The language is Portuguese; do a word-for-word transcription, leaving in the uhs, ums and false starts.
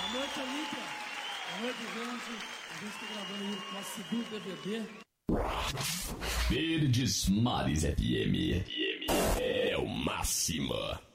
Boa noite, Olímpia. Boa noite, gente. A gente está gravando aí o nosso segundo D V D. Verdes Mares F M. É o máximo.